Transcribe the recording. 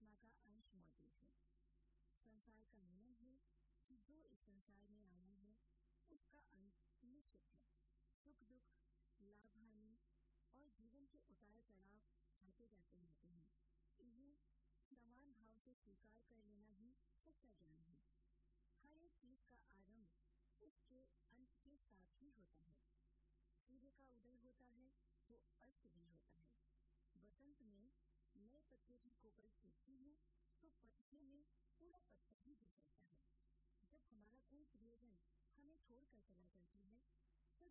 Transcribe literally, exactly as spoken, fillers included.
परमात्मा का अंश मौजूद है। संसार का नियम है कि जो इस संसार में आया है उसका अंत निश्चित है। सुख दुख, लाभ हानि और जीवन के उतार चढ़ाव आते जाते रहते हैं। इन्हें समान भाव से स्वीकार कर लेना ही सच्चा ज्ञान है। हर एक चीज का आरंभ उसके अंत के साथ ही होता है। सूर्य का उदय होता है तो अस्त भी होता है। बसंत में नए पत्ते की कोपल फूटती है तो पत्ते में पूरा पत्ता भी बिखरता है। जब हमारा कोई प्रियजन हमें छोड़कर चला जाता है